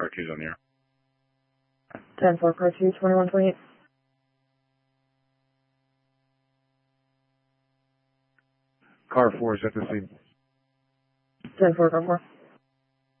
car 2's on the air. 10-4, car 2, 2128. Car 4 is at the scene. 10-4, car 4.